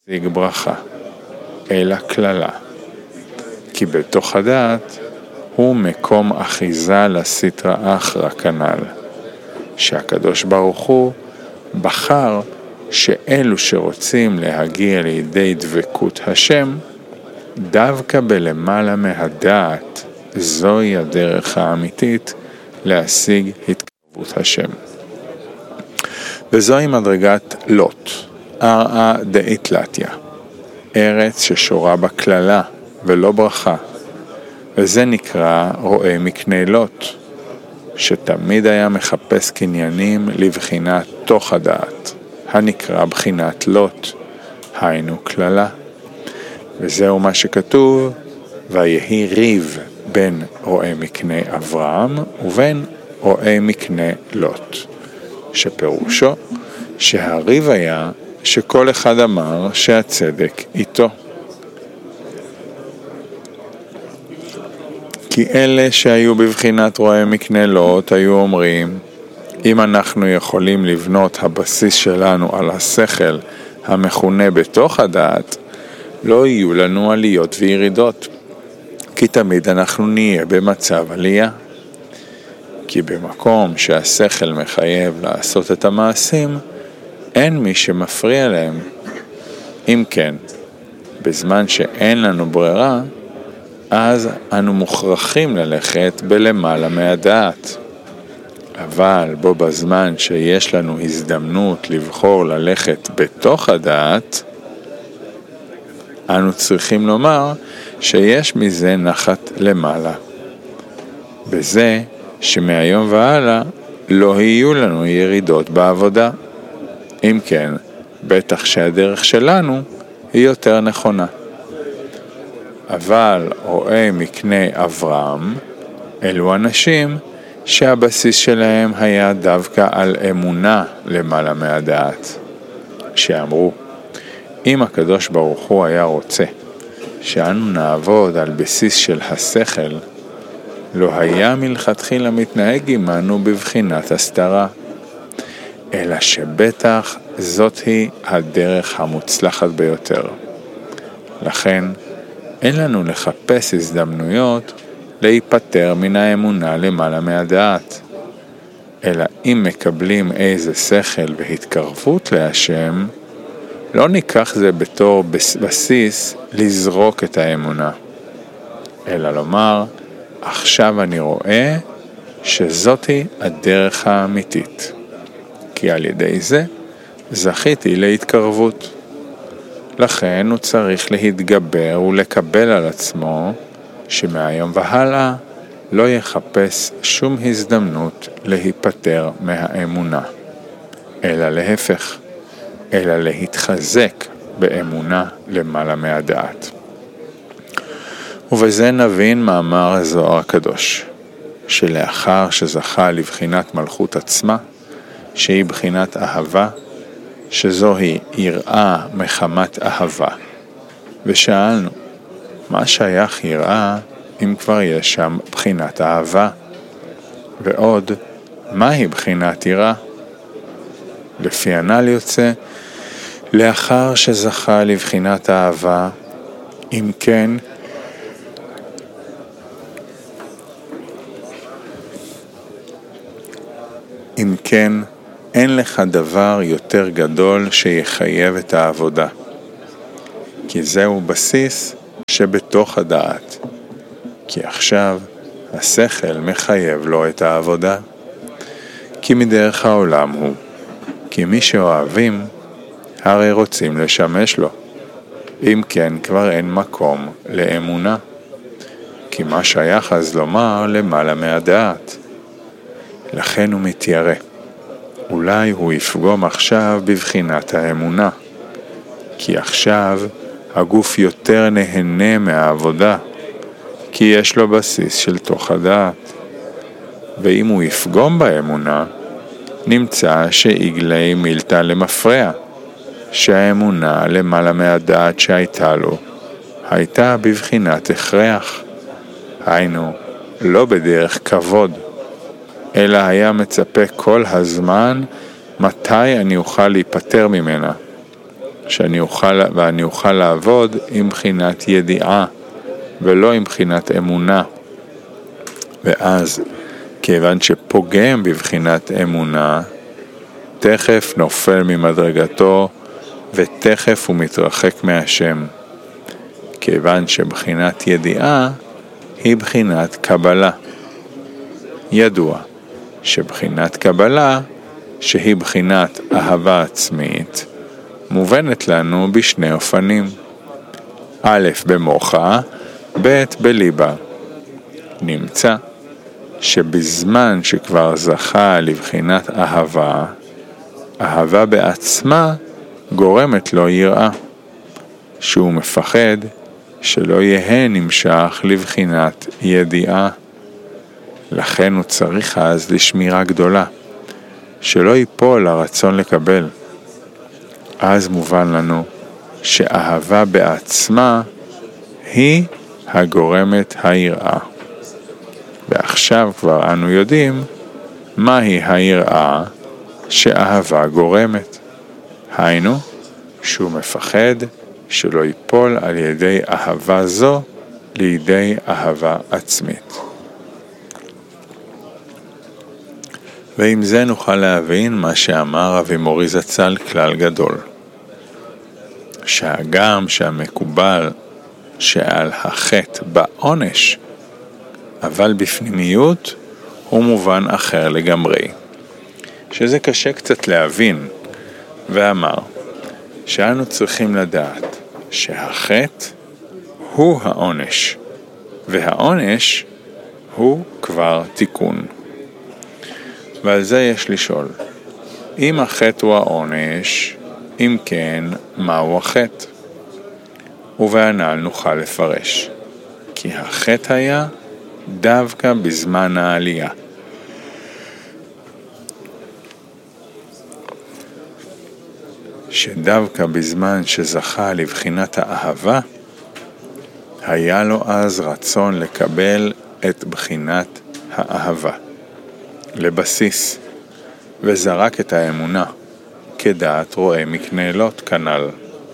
להשיג ברכה, אלא כללה. כי בתוך הדעת הוא מקום אחיזה לסטרא אחרא כנ"ל, שהקדוש ברוך הוא בחר שאלו שרוצים להגיע לידי דבקות השם, דווקא בלמעלה מהדעת, זוהי הדרך האמיתית להשיג התקרבות השם. וזוהי מדרגת לוט, ארעא דאיתלתיא, ארץ ששורה בכללה ולא ברכה, וזה נקרא רואה מקנה לוט, שתמיד היה מחפש קניינים לבחינת תוך הדעת, הנקרא בחינת לוט, היינו כללה. וזהו מה שכתוב, ויהי ריב בין רואה מקנה אברהם ובין רואה מקנה לוט, שפירושו שהריב היה שכל אחד אמר שהצדק איתו. כי אלה שהיו בבחינת רואה מקנה לוט היו אומרים, אם אנחנו יכולים לבנות הבסיס שלנו על השכל המכונה בתוך הדעת, לא יהיו לנו עליות וירידות, כי תמיד אנחנו נהיה במצב עלייה. כי במקום שהשכל מחייב לעשות את המעשים, אין מי שמפריע להם. אם כן, בזמן שאין לנו ברירה, אז אנו מוכרחים ללכת בלמעלה מהדעת. אבל בו בזמן שיש לנו הזדמנות לבחור ללכת בתוך הדעת, אנו צריכים לומר שיש מזה נחת למעלה. בזה שמהיום והלאה לא יהיו לנו ירידות בעבודה. אם כן, בטח שהדרך שלנו היא יותר נכונה. אבל רואה מקנה אברהם, אלו אנשים שהבסיס שלהם היה דווקא על אמונה למעלה מהדעת. שאמרו, אם הקדוש ברוך הוא היה רוצה שאנו נעבוד על בסיס של השכל, לא היה מלכתחילה מתנהג עמנו בבחינת הסתרה, אלא שבטח זאת היא הדרך המוצלחת ביותר. לכן, אין לנו לחפש הזדמנויות להיפטר מן האמונה למעלה מהדעת. אלא אם מקבלים איזה שכל והתקרבות להשם, לא ניקח זה בתור בסיס לזרוק את האמונה. אלא לומר, עכשיו אני רואה שזאתי הדרך האמיתית. כי על ידי זה זכיתי להתקרבות. לכן הוא צריך להתגבר ולקבל על עצמו שמהיום והלאה לא יחפש שום הזדמנות להיפטר מהאמונה, אלא להפך, אלא להתחזק באמונה למעלה מהדעת. ובזה נבין מאמר הזוהר הקדוש, שלאחר שזכה לבחינת מלכות עצמה, שהיא בחינת אהבה, שזוהי יראה מחמת אהבה. ושאלנו, מה שייך יראה אם כבר יש שם בחינת אהבה? ועוד, מהי בחינת יראה? לפי הנ"ל יוצא, לאחר שזכה לבחינת אהבה, אם כן, אין לך דבר יותר גדול שיחייב את העבודה. כי זהו בסיס שבתוך הדעת. כי עכשיו השכל מחייב לו את העבודה. כי מדרך העולם הוא. כי מי שאוהבים, הרי רוצים לשמש לו. אם כן, כבר אין מקום לאמונה. כי מה שייך אז לומר למעלה מהדעת. לכן הוא מתיירא. אולי הוא יפגום עכשיו בבחינת האמונה. כי עכשיו הגוף יותר נהנה מהעבודה. כי יש לו בסיס של תוך הדעת. ואם הוא יפגום באמונה, נמצא שעגלי מילתא למפרע, שהאמונה למעלה מהדעת שהייתה לו, הייתה בבחינת הכרח. היינו, לא בדרך כבוד, אלא היה מצפה כל הזמן מתי אני אוכל להיפטר ממנה, ואני אוכל לעבוד עם בחינת ידיעה ולא עם בחינת אמונה. ואז כיוון שפוגם בבחינת אמונה, תכף נופל ממדרגתו ותכף הוא מתרחק מהשם. כיוון שבחינת ידיעה היא בחינת קבלה. ידוע שבחינת קבלה, שהיא בחינת אהבה עצמית, מובנת לנו בשני אופנים. א', במוחה, ב', בליבה. נמצא שבזמן שכבר זכה לבחינת אהבה, אהבה בעצמה גורמת לו יראה, שהוא מפחד שלא יהיה נמשך לבחינת ידיעה. לכן הוא צריך אז לשמירה גדולה, שלא ייפול הרצון לקבל. אז מובן לנו שאהבה בעצמה היא הגורמת היראה. ועכשיו כבר אנו יודעים מהי היראה שאהבה גורמת. היינו, שהוא מפחד שלא ייפול על ידי אהבה זו לידי אהבה עצמית. ועם זה נוכל להבין מה שאמר רבי מורי זצ"ל כלל גדול. שהגם שהמקובל שעל החטא בעונש, אבל בפנימיות הוא מובן אחר לגמרי. שזה קשה קצת להבין, ואמר שאנו צריכים לדעת שהחטא הוא העונש, והעונש הוא כבר תיקון. ועל זה יש לשאול, אם החטא הוא העונש, אם כן, מהו החטא? ובענל נוכל לפרש, כי החטא היה דווקא בזמן העלייה. שדווקא בזמן שזכה לבחינת האהבה, היה לו אז רצון לקבל את בחינת האהבה לבסיס, וזרק את האמונה כדעת רואה מקנלות כנל.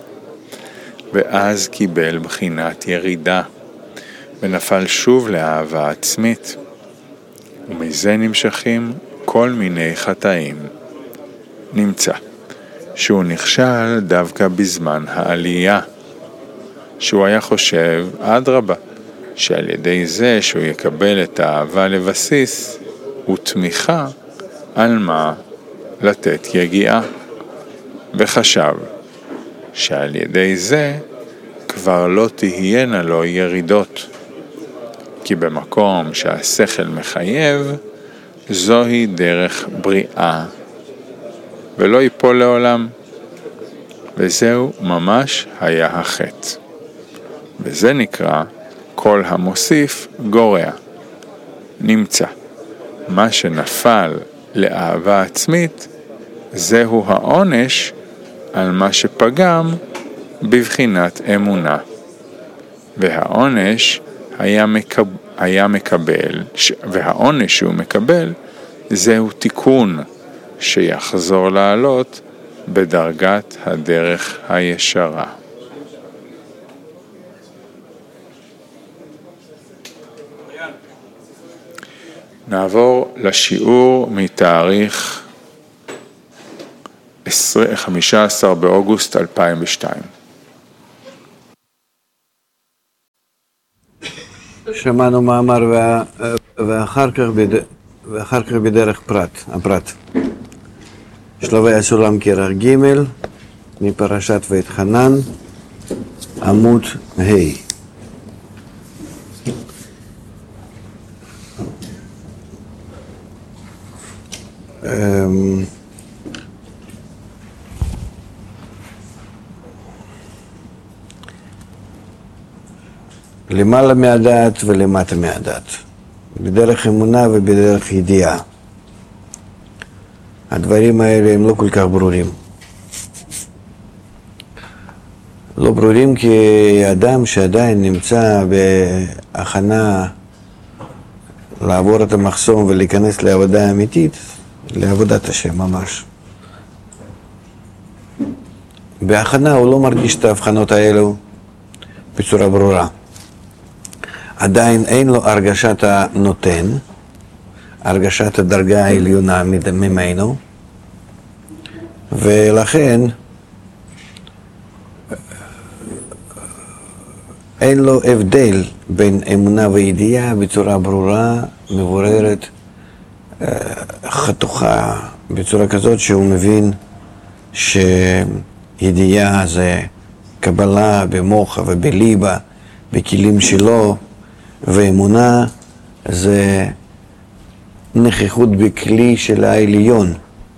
ואז קיבל בחינת ירידה, ונפל שוב לאהבה עצמית, ומזה נמשכים כל מיני חטאים. נמצא שהוא נכשל דווקא בזמן העלייה, שהוא היה חושב אדרבה, שעל ידי זה שהוא יקבל את האהבה לבסיס, הוא תמיכה על מה לתת יגיעה, וחשב שעל ידי זה כבר לא תהיינה לו ירידות, כי במקום שהשכל מחייב, זוהי דרך בריאה, ולא ייפול לעולם. וזהו ממש היה החטא. וזה נקרא כל המוסיף גורע. נמצא, מה שנפל לאהבה עצמית, זהו העונש על מה שפגם בבחינת אמונה. והעונש והעונש שהוא מקבל, זהו תיקון שיחזור לעלות בדרגת הדרך הישרה. נעבור לשיעור מתאריך 15 באוגוסט 2002. שמענו מאמר ואחר כך בדרך הפרט. שלבי הסולם כרך ג' מפרשת ואתחנן, עמוד ה'. למעלה מהדעת ולמטה מהדעת, בדרך אמונה ובדרך ידיעה. הדברים האלה הם לא כל כך ברורים. לא ברורים כי אדם שעדיין נמצא בהכנה לעבור את המחסום ולהיכנס לעבודה אמיתית, לעבודת השם ממש. בהכנה הוא לא מרגיש את ההבחנות האלו בצורה ברורה. עדיין אין לו הרגשת הנותן, הרגשת הדרגה העליונה ממנו, ולכן אין לו הבדל בין אמונה וידיעה בצורה ברורה, מבוררת, חתוכה, בצורה כזאת שהוא מבין שידיעה זה קבלה במוח ובליבה, בכלים שלו, ואמונה זה נוכחות בכלי של העליון.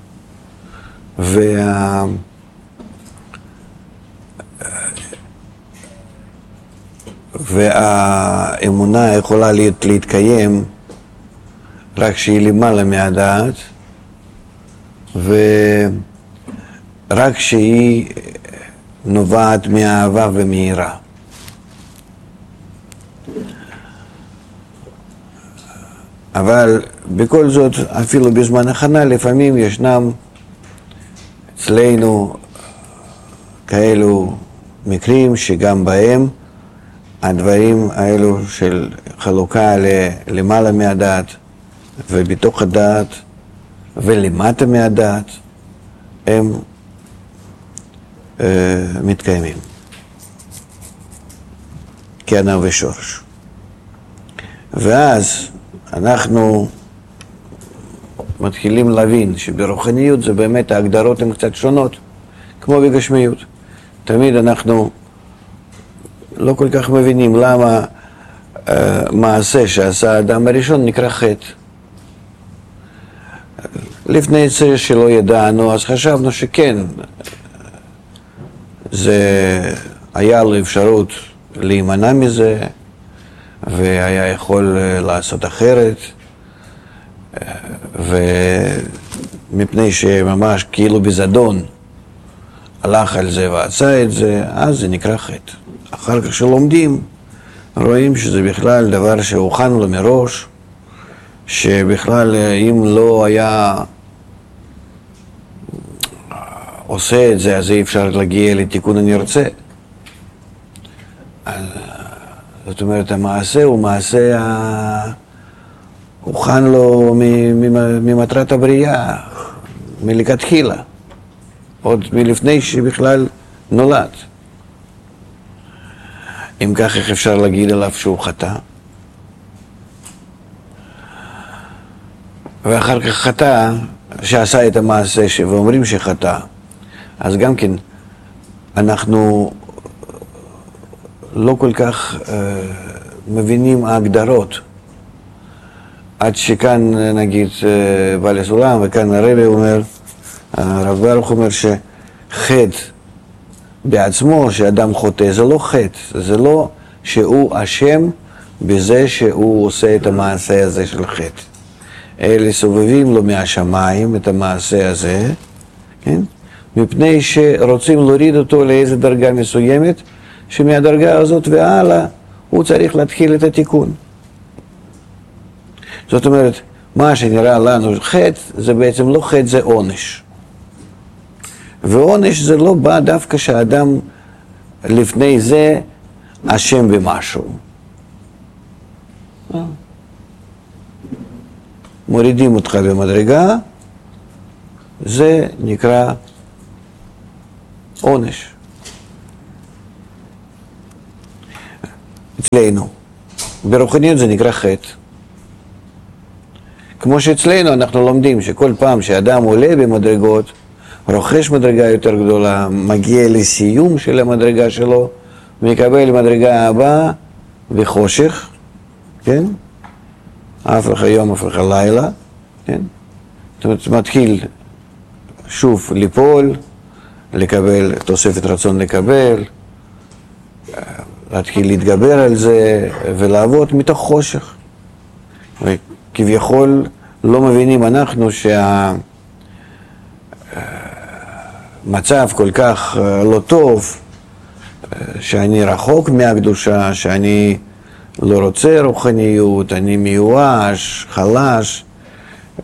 והאמונה יכולה להתקיים רק שהיא למעלה מהדעת, ורק שהיא נובעת מהאהבה ומהירה. אבל בכל זאת, אפילו בזמן הכנה, לפעמים ישנם אצלנו כאלו מקרים שגם בהם הדברים האלו של חלוקה למעלה מהדעת ובתוך הדעת ולמטה מהדעת הם מתקיימים כענב ושורש. ואז אנחנו מתחילים להבין שברוחניות זה באמת ההגדרות הן קצת שונות, כמו בגשמיות. תמיד אנחנו לא כל כך מבינים למה מעשה שעשה האדם הראשון נקרא חטא. לפני זה שלא ידענו, אז חשבנו שכן, זה היה לו אפשרות להימנע מזה, והיה יכול לעשות אחרת, ומפני שממש כאילו בזדון הלך על זה ועשה את זה, אז זה נקרא חטא. אחר כך שלומדים, רואים שזה בכלל דבר שהוכן לו מראש, שבכלל אם לא היה עושה את זה, אז אי אפשר להגיע לתיקון הנרצה. זאת אומרת, המעשה הוא מעשה הוכן לו ממטרת הבריאה, מלכתחילה, עוד מלפני שבכלל נולד. אם כך, איך אפשר להגיד עליו שהוא חטא? ואחר כך חטא, שעשה את המעשה ואומרים שחטא, אז גם כן אנחנו לא כל כך מבינים ההגדרות, עד שכאן נגיד בעל הסולם, וכאן הרבי אומר, הרב ברוך אומר שחטא בעצמו, שאדם חוטא, זה לא חטא, זה לא שהוא אשם בזה שהוא עושה את המעשה הזה של חטא. אלה סובבים לו מהשמיים את המעשה הזה, כן? מפני שרוצים להוריד אותו לאיזו דרגה מסוימת, שמהדרגה הזאת והלאה הוא צריך להתחיל את התיקון. זאת אומרת, מה שנראה לנו חטא, זה בעצם לא חטא, זה עונש. ועונש זה לא בא דווקא שהאדם לפני זה אשם במשהו. מורידים אותך במדרגה, זה נקרא עונש. אצלנו, ברוחניות זה נקרא חטא. כמו שאצלנו אנחנו לומדים שכל פעם שאדם עולה במדרגות, רוכש מדרגה יותר גדולה, מגיע לסיום של המדרגה שלו, מקבל מדרגה הבאה בחושך, כן? הפך היום, הפך הלילה, כן? זאת אומרת, מתחיל שוב ליפול, לקבל, תוספת רצון לקבל, להתחיל להתגבר על זה ולעבוד מתוך חושך. וכביכול לא מבינים אנחנו שהמצב כל כך לא טוב, שאני רחוק מהקדושה, שאני לא רוצה רוחניות, אני מיואש, חלש,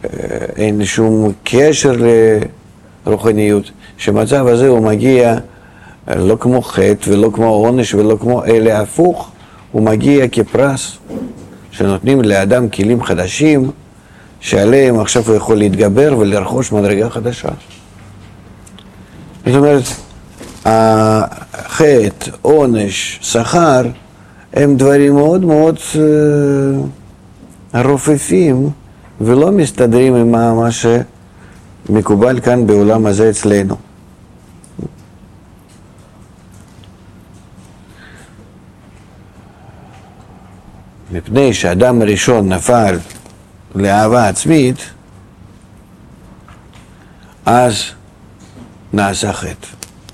אין שום קשר לרוחניות, שהמצב הזה הוא מגיע לא כמו חטא ולא כמו עונש ולא כמו אלה, הפוך, הוא מגיע כפרס שנותנים לאדם כלים חדשים שעליהם עכשיו הוא יכול להתגבר ולרכוש מדרגה חדשה. זאת אומרת, החטא, עונש, שכר הם דברים מאוד מאוד רופפים ולא מסתדרים עם מה שמקובל כאן בעולם הזה אצלנו. מפני שאדם הראשון נפל לאהבה עצמית, אז נעשה חטא.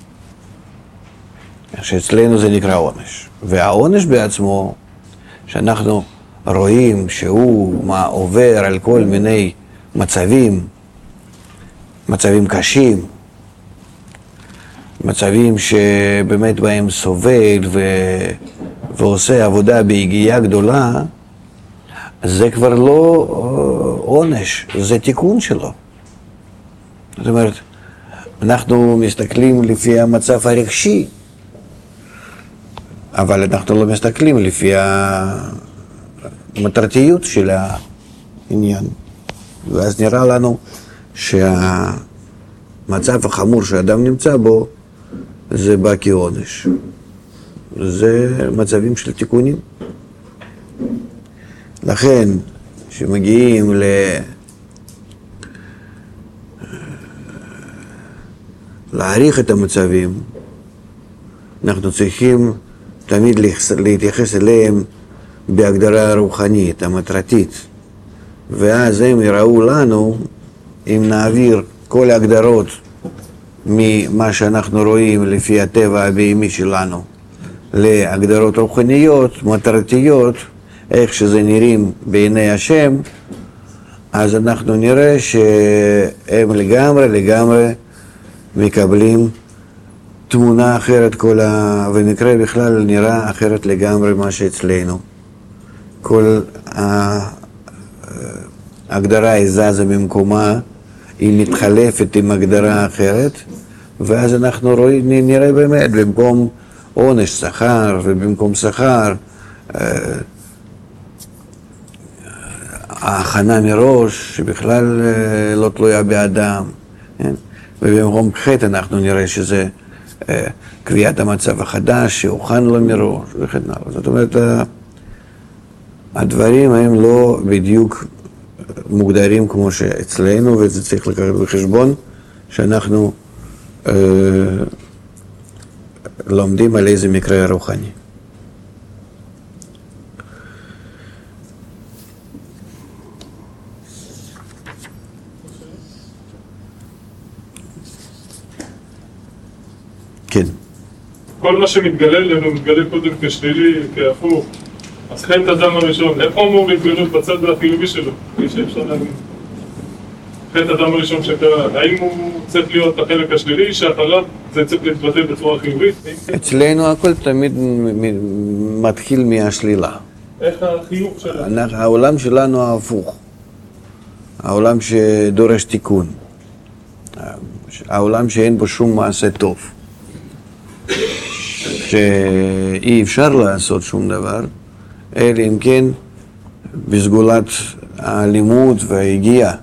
שאצלנו זה נקרא עונש. והעונש בעצמו, שאנחנו רואים שהוא עובר על כל מיני מצבים קשים, מצבים שבאמת בהם סובל ועושה עבודה בהגיעה גדולה, זה כבר לא עונש, זה תיקון שלו. זאת אומרת, אנחנו מסתכלים לפי המצב הרגשי, אבל אנחנו לא מסתכלים לפי המטרתיות של העניין. ואז נראה לנו שהמצב החמור שאדם נמצא בו, זה בא כעונש. זה מצבים של תיקונים. לכן, כשמגיעים להעריך את המצבים, אנחנו צריכים תמיד להתייחס אליהם בהגדרה רוחנית, המטרתית. ואז הם יראו לנו, אם נעביר כל ההגדרות ממה שאנחנו רואים לפי הטבע הבהמי שלנו, להגדרות רוחניות, מטרתיות, איך שזה נראים בעיני השם, אז אנחנו נראה שהם לגמרי מקבלים תמונה אחרת, ומקרה בכלל נראה אחרת לגמרי מה שאצלנו. כל ההגדרה היא זזה ממקומה, היא מתחלפת עם הגדרה אחרת, ואז אנחנו נראה באמת, במקום עונש שכר, ובמקום שכר, ההכנה מראש, שבכלל לא תלויה באדם, ובמקום חטא אנחנו נראה שזה קביעת המצב החדש, שהוכן לו מראש, וכן הלאה. זאת אומרת, הדברים הם לא בדיוק מוגדרים כמו שאצלנו, וזה צריך לקחת בחשבון שאנחנו לומדים על איזה מקרה רוחני. כן. כל מה שמתגלה לנו מתגלה קודם כשלילי, כהפוך. אז חטא אדם הראשון, איפה אמור להתגלות בצד החיובי שלו? כפי שאפשר להגיד. חטא אדם הראשון שקרה, האם הוא צריך להיות החלק השלילי, שאחריו זה צריך להתבטא בצורה חיובית? אצלנו הכל תמיד מתחיל מהשלילה. איך החיוב שלנו? העולם שלנו ההפוך. העולם שדורש תיקון. העולם שאין בו שום מעשה טוב. שאי אפשר לעשות שום דבר, אלא אם כן בסגולת הלימוד וההגיעה.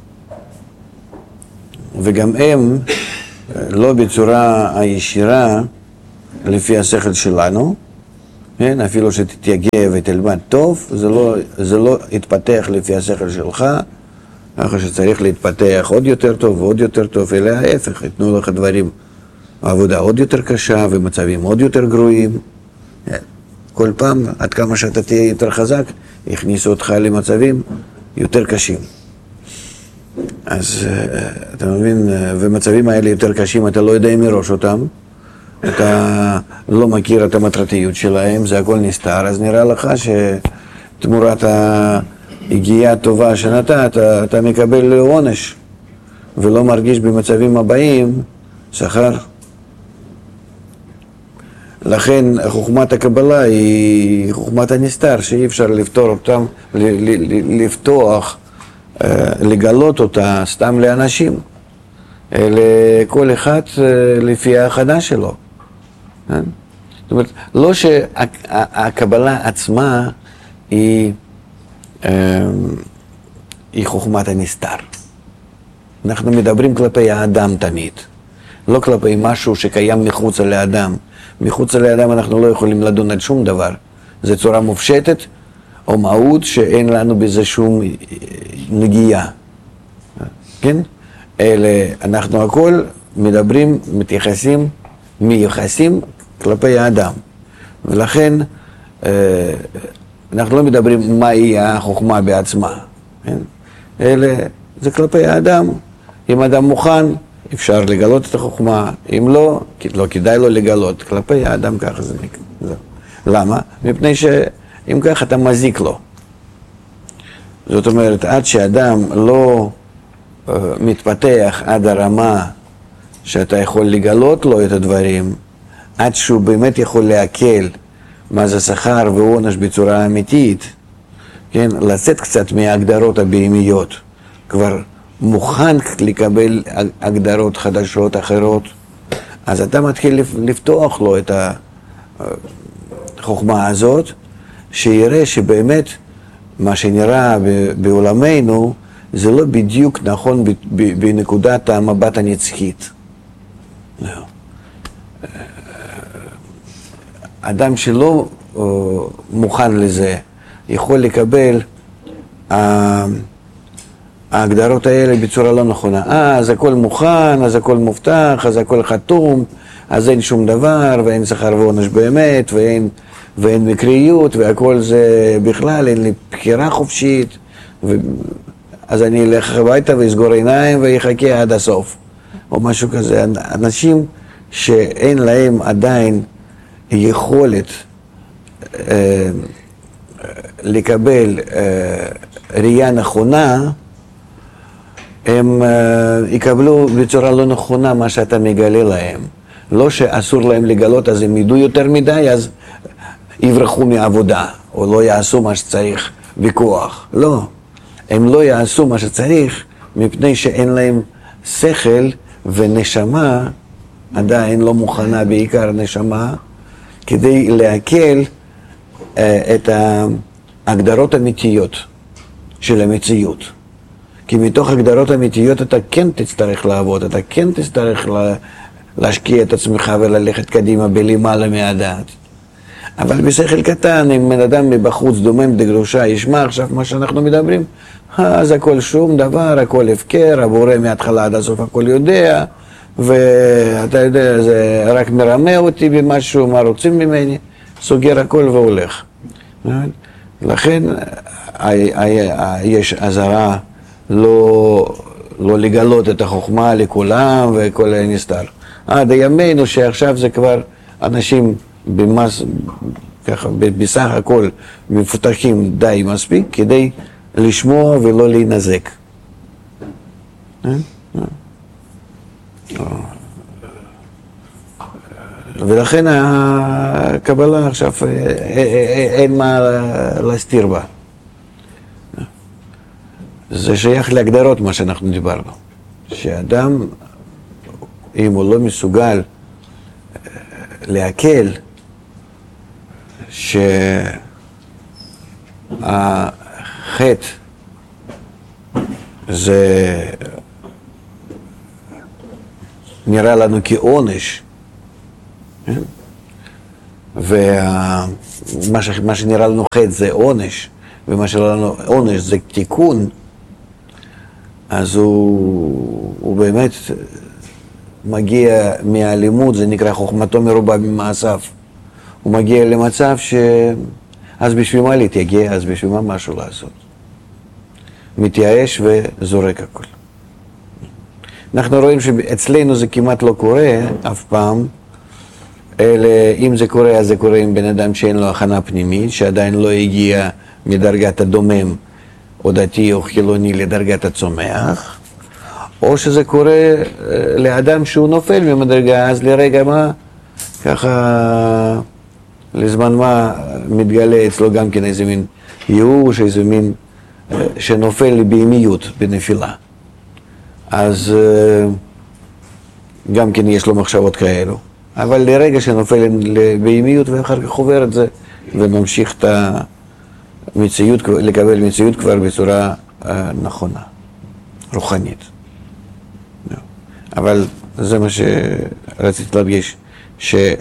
וגם הם לא בצורה הישירה לפי השכל שלנו, כן? אפילו שתתייגע ותלמד טוב, זה לא יתפתח לפי השכל שלך, ככה שצריך להתפתח עוד יותר טוב ועוד יותר טוב, אלא ההפך, יתנו לך דברים, עבודה עוד יותר קשה ומצבים עוד יותר גרועים. כל פעם, עד כמה שאתה תהיה יותר חזק, יכניסו אותך למצבים יותר קשים. אז אתה מבין, ומצבים האלה יותר קשים, אתה לא יודע מראש אותם, אתה לא מכיר את המטרתיות שלהם, זה הכל נסתר, אז נראה לך שתמורת ההגיעה הטובה שנתת, אתה מקבל עונש, ולא מרגיש במצבים הבאים שכר. לכן חוכמת הקבלה היא חוכמת הנסתר, שאי אפשר לפתור אותם, לפתוח, לגלות אותה סתם לאנשים, לכל אחד לפי ההכנה שלו. זאת אומרת, לא שהקבלה עצמה היא חוכמת הנסתר. אנחנו מדברים כלפי האדם תמיד, לא כלפי משהו שקיים מחוץ לאדם. מחוץ לאדם אנחנו לא יכולים לדון על שום דבר. זו צורה מופשטת או מהות שאין לנו בזה שום נגיעה. כן? אנחנו הכל מדברים, מייחסים כלפי האדם. ולכן אנחנו לא מדברים מהי החוכמה בעצמה. כן? זה כלפי האדם. אם האדם מוכן, אפשר לגלות את החוכמה. אם לא, לא כדאי לו לגלות. כלפי האדם ככה זה נקרא. למה? מפני שאם כך אתה מזיק לו. זאת אומרת, עד שאדם לא מתפתח עד הרמה שאתה יכול לגלות לו את הדברים, עד שהוא באמת יכול להקל מה זה שכר ועונש בצורה אמיתית, כן? לצאת קצת מההגדרות הבהמיות, כבר מוכן לקבל הגדרות חדשות אחרות, אז אתה מתחיל לפתוח לו את החוכמה הזאת, שיראה שבאמת מה שנראה בעולמנו זה לא בדיוק נכון בנקודת המבט הנצחית. אדם שלא מוכן לזה יכול לקבל ההגדרות האלה בצורה לא נכונה. אז הכל מוכן, אז הכל מובטח, אז הכל חתום, אז אין שום דבר, ואין שכר ועונש באמת, ואין מקריות, והכל זה בכלל, אין לי בחירה חופשית, אז אני אלך הביתה ואסגור עיניים ויחכה עד הסוף, או משהו כזה. אנשים שאין להם עדיין יכולת לקבל ראייה נכונה, הם יקבלו בצורה לא נכונה מה שאתה מגלה להם. לא שאסור להם לגלות, אז הם ידעו יותר מדי, אז יברחו מעבודה, או לא יעשו מה שצריך בכוח. לא, הם לא יעשו מה שצריך, מפני שאין להם שכל ונשמה, עדיין לא מוכנה, בעיקר נשמה, כדי להקל את ההגדרות האמיתיות של המציאות. כי מתוך הגדרות אמיתיות אתה כן תצטרך לעבוד, אתה כן תצטרך להשקיע את עצמך וללכת קדימה בלמעלה מהדעת. אבל בשכל קטן, אם בן אדם מבחוץ דומם דגרושה ישמע עכשיו מה שאנחנו מדברים, אז הכל שום דבר, הכל הפקר, הבורא מההתחלה עד הסוף הכל יודע, ואתה יודע, זה רק מרמה אותי במשהו, מה רוצים ממני, סוגר הכל והולך. לכן יש עזרה לא לגלות את החוכמה לכולם וכל הנסתר. עד ימינו שעכשיו זה כבר אנשים ככה, בסך הכל מפותחים די מספיק כדי לשמוע ולא להינזק. ולכן הקבלה עכשיו אין מה להסתיר בה. זה שייך להגדרות מה שאנחנו דיברנו. שאדם, אם הוא לא מסוגל להקל שהחטא זה נראה לנו כעונש, ומה שנראה לנו חטא זה עונש, ומה שנראה לנו עונש זה תיקון, אז הוא באמת מגיע מהלימוד, זה נקרא חוכמתו מרובה ממעשיו. הוא מגיע למצב אז בשביל מה להתייגע, אז בשביל מה משהו לעשות. מתייאש וזורק הכל. אנחנו רואים שאצלנו זה כמעט לא קורה אף פעם, אלא אם זה קורה, אז זה קורה עם בן אדם שאין לו הכנה פנימית, שעדיין לא הגיע מדרגת הדומם, או דתי או חילוני, לדרגת הצומח, או שזה קורה לאדם שהוא נופל ממדרגה, אז לרגע מה, ככה, לזמן מה מתגלה אצלו גם כן איזה מין ייאוש, איזה מין שנופל לבהמיות בנפילה. אז גם כן יש לו מחשבות כאלו. אבל לרגע שנופל בימיות ואחר כך עובר את זה וממשיך את המציאות, לקבל מציאות כבר בצורה נכונה, רוחנית. אבל זה מה שרציתי להדגיש, שאי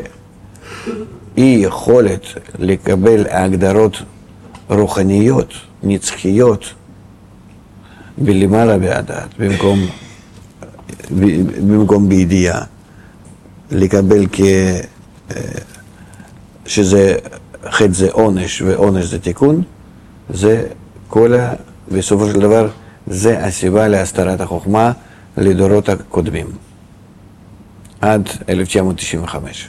יכולת לקבל הגדרות רוחניות, נצחיות, בלמעלה בהדעת, במקום בידיעה, לקבל שזה חטא זה עונש ועונש זה תיקון, זה בסופו של דבר, זה הסיבה להסתרת החוכמה לדורות הקודמים, עד 1995.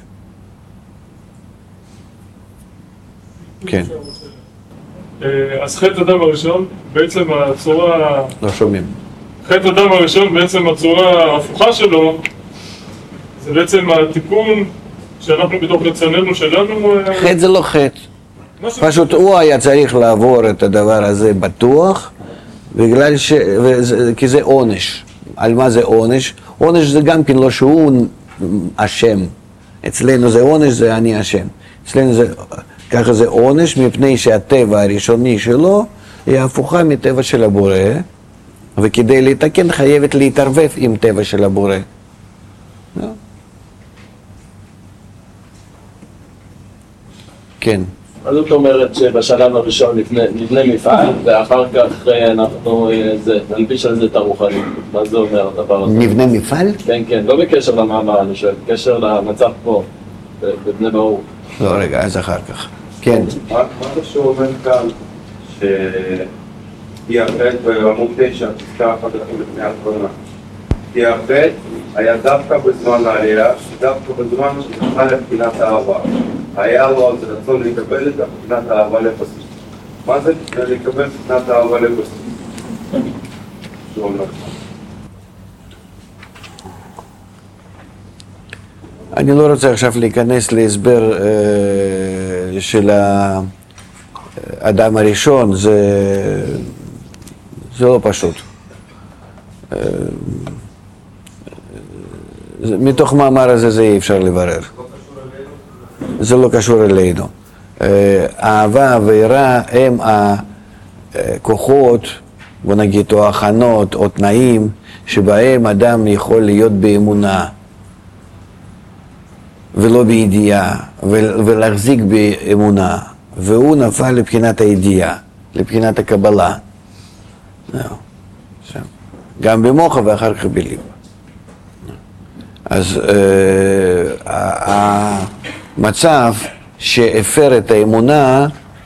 כן. אז חטא אדם הראשון, בעצם הצורה... לא שומעים. חטא אדם הראשון, בעצם הצורה ההפוכה שלו, זה בעצם התיקון שאנחנו בתוך רצוננו שלנו... חטא זה לא חטא. פשוט הוא היה צריך לעבור את הדבר הזה בטוח, בגלל כי זה עונש. על מה זה עונש? עונש זה גם כן לא שהוא אשם. אצלנו זה עונש, זה אני אשם. אצלנו זה... ככה זה עונש, מפני שהטבע הראשוני שלו היא הפוכה מטבע של הבורא, וכדי להתקן חייבת להתערבב עם טבע של הבורא. כן. מה זאת אומרת שבשלב הראשון נבנה מפעל, ואחר כך אנחנו נלביש על זה את הרוחנית? מה זה אומר הדבר הזה? נבנה מפעל? כן, כן, לא בקשר למאמר, אני שואל, בקשר למצב פה, בבני ברוך. לא, רגע, אז אחר כך. כן. מה אתה שאומר כאן כי החטא בעמוד 9, פסקה אחת לפני האחרונה. כי החטא היה דווקא בזמן העלייה, דווקא בזמן שזכה לבחינת האהבה. היה לו אז רצון לקבל את בחינת האהבה לבסיס. מה זה לקבל בחינת האהבה לבסיס? שאומר. אני לא רוצה עכשיו להיכנס להסבר של האדם הראשון, זה לא פשוט. מתוך מאמר הזה זה אי אפשר לברר. זה לא קשור אלינו. אהבה ויראה הם הכוחות, בוא נגיד, או הכנות, או תנאים, שבהם אדם יכול להיות באמונה. ולא בידיעה, ולהחזיק באמונה, והוא נפל לבחינת הידיעה, לבחינת הקבלה. גם במוחה ואחר כך בליב. אז המצב שהפר את האמונה,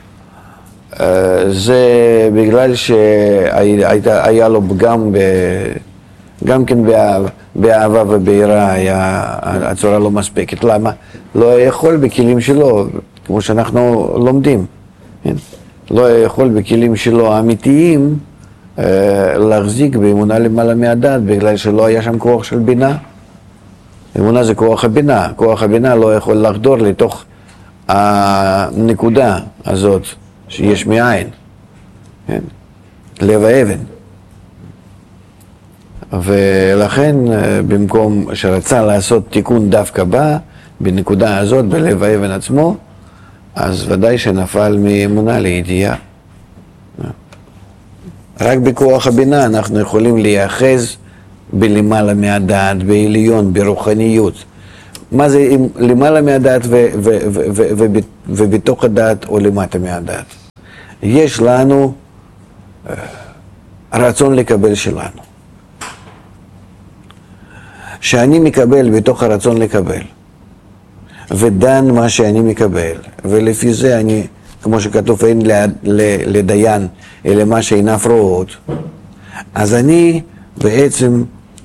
זה בגלל שהיה לו פגם גם כן באהבה וביראה היה הצורה לא מספקת. למה? לא יכול בכלים שלו, כמו שאנחנו לומדים. לא יכול בכלים שלו האמיתיים להחזיק באמונה למעלה מהדעת, בגלל שלא היה שם כוח של בינה. אמונה זה כוח הבינה. כוח הבינה לא יכול לחדור לתוך הנקודה הזאת שיש מאין. לב האבן. ולכן במקום שרצה לעשות תיקון דווקא בה, בנקודה הזאת, בלב האבן עצמו, אז ודאי שנפל מאמונה לידיעה. רק בכוח הבינה אנחנו יכולים להיאחז בלמעלה מהדעת, בעליון, ברוחניות. מה זה למעלה מהדעת ובתוך הדעת או למטה מהדעת? יש לנו רצון לקבל שלנו. שאני מקבל בתוך הרצון לקבל, ודן מה שאני מקבל, ולפי זה אני, כמו שכתוב, אין לדיין אלא מה שאינן רואות, אז אני בעצם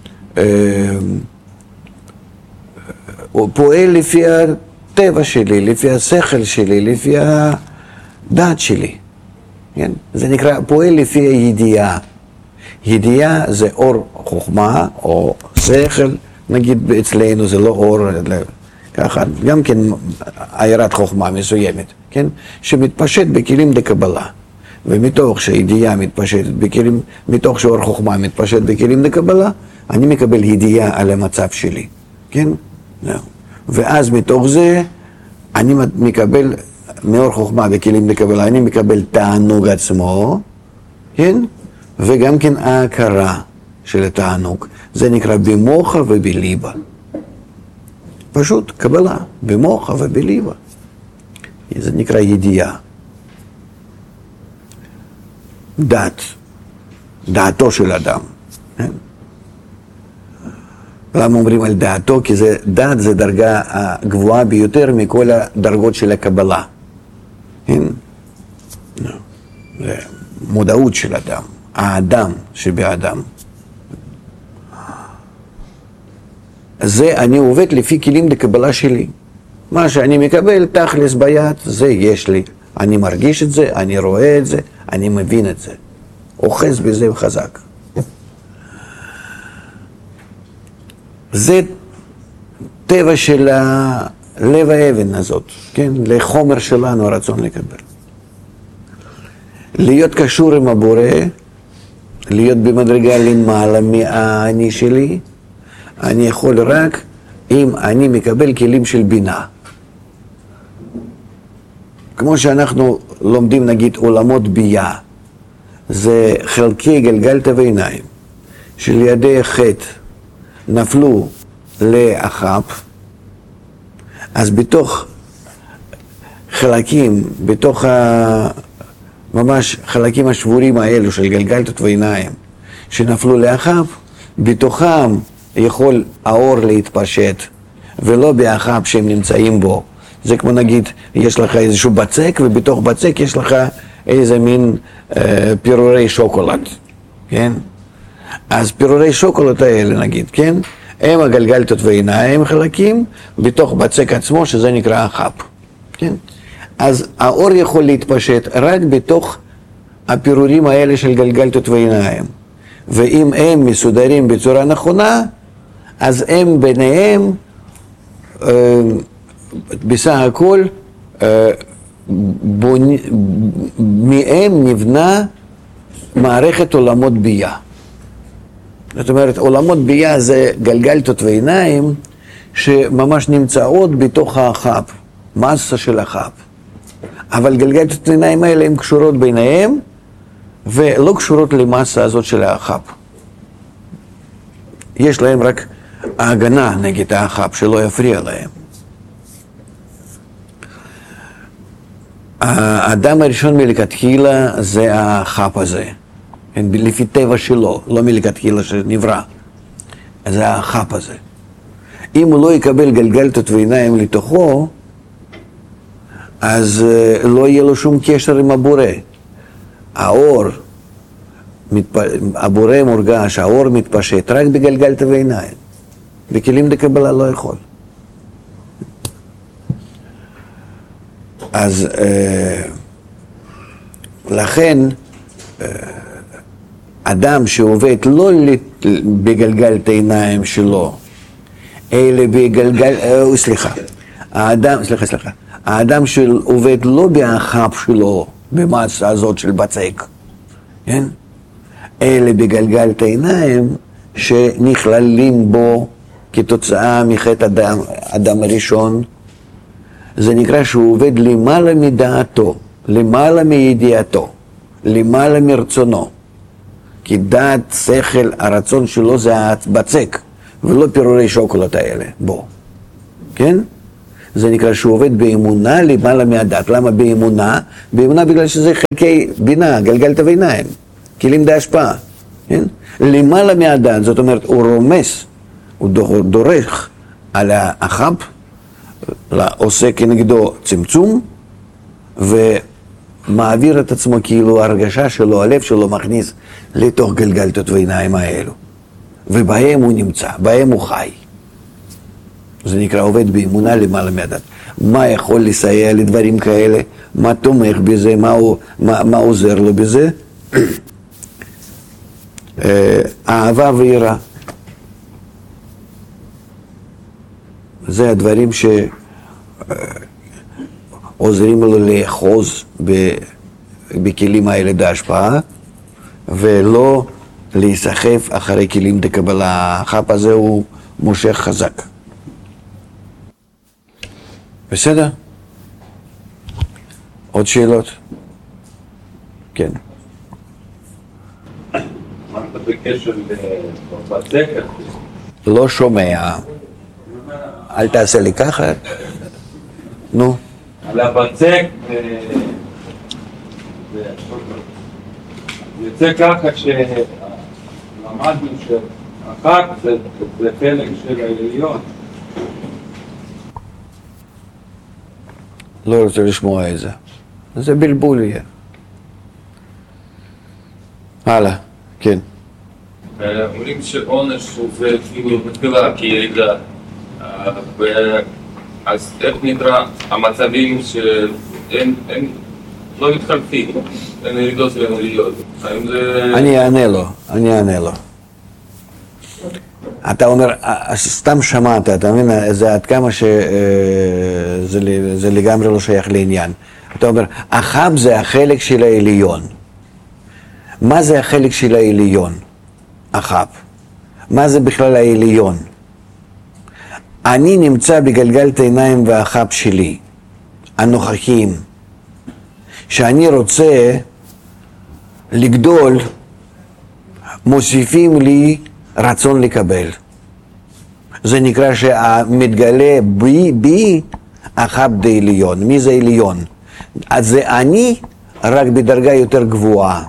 פועל לפי הטבע שלי, לפי השכל שלי, לפי הדעת שלי. כן? זה נקרא פועל לפי הידיעה. ידיעה זה אור חוכמה או שכל, נגיד אצלנו זה לא אור, ככה, גם כן עיירת חוכמה מסוימת, כן? שמתפשט בכלים דקבלה. ומתוך שהידיעה מתפשטת בכלים, מתוך שאור חוכמה מתפשט בכלים דקבלה, אני מקבל ידיעה על המצב שלי, כן? ואז מתוך זה אני מקבל, מאור חוכמה בכלים לקבלה, אני מקבל תענוג עצמו, כן? וגם כן ההכרה של התענוג. זה נקרא במוחה ובליבה. פשוט קבלה, במוחה ובליבה. זה נקרא ידיעה. דעתו של אדם. כן? למה אומרים על דעתו? כי דעת זה דרגה הגבוהה ביותר מכל הדרגות של הקבלה. כן? זה מודעות של אדם, האדם שבאדם. זה אני עובד לפי כלים לקבלה שלי. מה שאני מקבל תכלס ביד, זה יש לי. אני מרגיש את זה, אני רואה את זה, אני מבין את זה. אוחז בזה חזק. זה טבע של לב האבן הזאת, כן? לחומר שלנו הרצון לקבל. להיות קשור עם הבורא, להיות במדרגה למעלה מהאני שלי, אני יכול רק אם אני מקבל כלים של בינה. כמו שאנחנו לומדים נגיד עולמות בייה, זה חלקי גלגלתא ועיניים, שלידי החטא נפלו לאחאב, אז בתוך חלקים, בתוך ממש חלקים השבורים האלו של גלגלתות ועיניים שנפלו לאחאב, בתוכם יכול האור להתפשט, ולא באחאב שהם נמצאים בו. זה כמו נגיד, יש לך איזשהו בצק, ובתוך בצק יש לך איזה מין פירורי שוקולד, כן? אז פירורי שוקולד האלה נגיד, כן? הם הגלגלתות ועיניים חלקים, בתוך בצק עצמו, שזה נקרא אחאב, כן? אז האור יכול להתפשט רק בתוך הפירורים האלה של גלגלתות ועיניים. ואם הם מסודרים בצורה נכונה, אז הם ביניהם, בסך הכל, מהם נבנה מערכת עולמות בייה. זאת אומרת, עולמות בייה זה גלגלתות ועיניים שממש נמצאות בתוך האחאב, מסה של האחאב. אבל גלגלתות ועיניים האלה הן קשורות ביניהם ולא קשורות למסה הזאת של האחאב. יש להם רק ההגנה נגד האחאב, שלא יפריע להם. האדם הראשון מלכתחילה זה האחאב הזה, לפי טבע שלו, לא מלכתחילה שנברא. זה האחאב הזה. אם הוא לא יקבל גלגלתות ועיניים לתוכו, אז לא יהיה לו שום קשר עם הבורא. האור, הבורא מורגש, האור מתפשט רק בגלגלתות ועיניים. בכלים לקבלה לא יכול. אז לכן אדם שעובד לא בגלגלת העיניים שלו, אלא האדם שעובד לא באחאב שלו, במסה הזאת של בצק, כן? אלא בגלגלת העיניים שנכללים בו כתוצאה מחטא אדם הראשון, זה נקרא שהוא עובד למעלה מדעתו, למעלה מידיעתו, למעלה מרצונו. כי דעת, שכל, הרצון שלו זה הבצק, ולא פירורי שוקולד האלה בו. כן? זה נקרא שהוא עובד באמונה למעלה מהדעת. למה באמונה? באמונה בגלל שזה חלקי בינה, גלגלתא ועיניים, כלים דהשפעה. כן? למעלה מהדעת, זאת אומרת, הוא רומס, הוא דורך על האחאב, עושה כנגדו צמצום, ומעביר את עצמו כאילו ההרגשה שלו, הלב שלו מכניס לתוך גלגלתות ועיניים האלו. ובהם הוא נמצא, בהם הוא חי. זה נקרא עובד באמונה למעלה מהדת. מה יכול לסייע לדברים כאלה? מה תומך בזה? מה עוזר לו בזה? אהבה ויראה. זה הדברים שעוזרים לו לאחוז בכלים האלה בהשפעה, ולא להיסחף אחרי כלים דקבלה. האחאב הזה הוא מושך חזק. בסדר? עוד שאלות? כן. מה אתה בקשר לבצק? לא שומע. אל תעשה לי ככה. נו. על הבצק, יוצא ככה שלמדנו שהחג זה חלק של העליון. לא רוצה לשמוע את זה. זה בלבול יהיה. הלאה, כן. אומרים שעונש זה כאילו בתחילה כירידה, אז איך נקרא המצבים שהם לא מתחלפים, אין ירידות ואין עליות? אני אענה לו. אתה אומר, סתם שמעת, אתה מבין, זה עד כמה שזה לגמרי לא שייך לעניין. אתה אומר, החב זה החלק של העליון. מה זה החלק של העליון? החב. מה זה בכלל העליון? אני נמצא בגלגל העיניים והחב שלי, הנוכחיים. שאני רוצה לגדול, מוסיפים לי רצון לקבל. זה נקרא שמתגלה בי החב דעליון. מי זה עליון? אז זה אני רק בדרגה יותר גבוהה.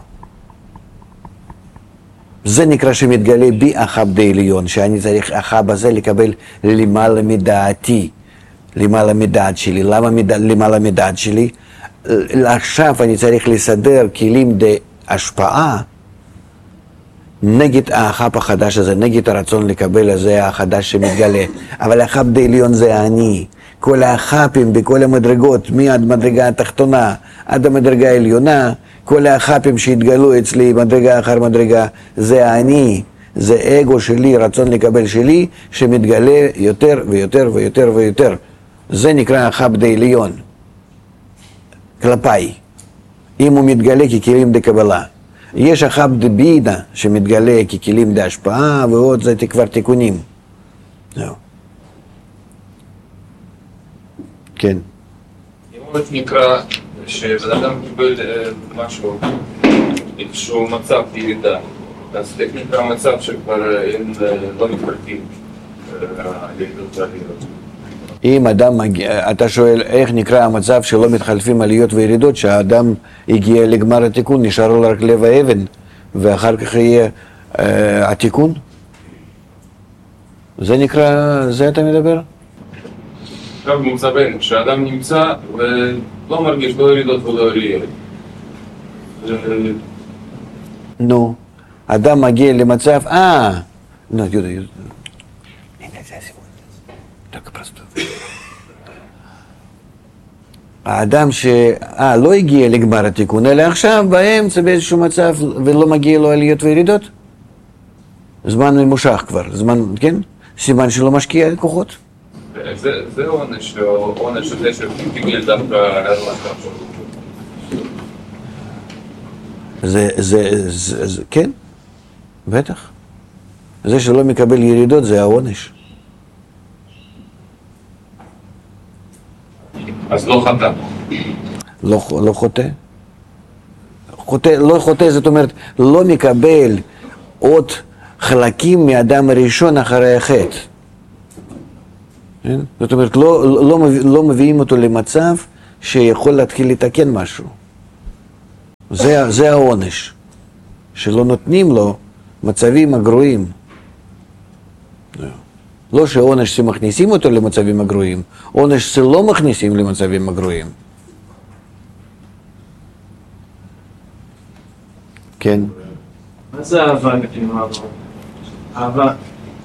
זה נקרא שמתגלה בי החב דעליון, שאני צריך החב הזה לקבל למעלה מדעתי, למעלה מדעת שלי. למה למעלה מדעת שלי? עכשיו אני צריך לסדר כלים להשפעה נגד החב החדש הזה, נגד הרצון לקבל הזה החדש שמתגלה. אבל החב דעליון זה אני. כל החפים בכל המדרגות, מהמדרגה התחתונה עד המדרגה העליונה, כל החפים שהתגלו אצלי מדרגה אחר מדרגה, זה אני, זה אגו שלי, רצון לקבל שלי, שמתגלה יותר ויותר ויותר ויותר. זה נקרא החב דעליון, כלפיי, אם הוא מתגלה ככלים דקבלה. יש החב דבינה שמתגלה ככלים דהשפעה, ועוד זה כבר תיקונים. זהו. כן. אם הוא נקרא שבאדם קיבל משהו, איזשהו מצב ירידה, אז איך נקרא מצב שכבר אין לא מתחלקים עליות ועליות? אם אדם מגיע, אתה שואל איך נקרא המצב שלא מתחלפים עליות וירידות, שהאדם הגיע לגמר התיקון, נשאר לו רק לב האבן, ואחר כך יהיה התיקון? זה נקרא, זה אתה מדבר? עכשיו מצבנו, שהאדם נמצא ולא מרגיש לא ירידות ולא עליות. נו, אדם מגיע למצב, נו, יהודה. האדם לא הגיע לגמר התיקון, אלא עכשיו באמצע באיזשהו מצב ולא מגיע לו עליות וירידות? זמן ממושך כבר, זמן, כן? סימן שלא משקיע כוחות? זה עונש, או עונש הזה שקיבל דווקא על המצב. זה, כן, בטח. זה שלא מקבל ירידות זה העונש. אז לא חטא. לא חוטא. לא חוטא, זאת אומרת, לא מקבל עוד חלקים מאדם הראשון אחרי החטא. זאת אומרת, לא מביאים אותו למצב שיכול להתחיל לתקן משהו. זה העונש. שלא נותנים לו מצבים הגרועים. לא שעונש שמכניסים אותו למצבים הגרועים, עונש שלא מכניסים למצבים הגרועים. כן. מה זה אהבה לפי מה? אהבה.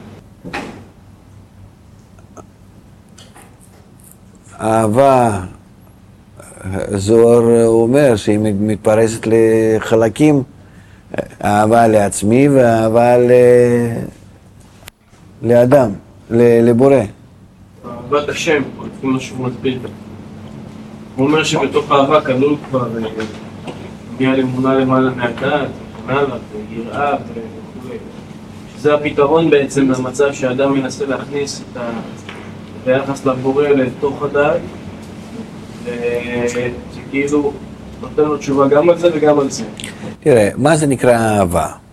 אהבה, זוהר אומר שהיא מתפרסת לחלקים, אהבה לעצמי ואהבה לאדם, לבורא. אהבת השם, לפי מה שהוא מסביר. הוא אומר שבתוך אהבה כלול כבר מגיע לאמונה למעלה מהדעת, ויראה וכו'. שזה הפתרון בעצם למצב שהאדם מנסה להכניס את היחס לבורא לתוך הדעת, שכאילו נותן לו תשובה גם על זה וגם על זה. תראה, מה זה נקרא אהבה?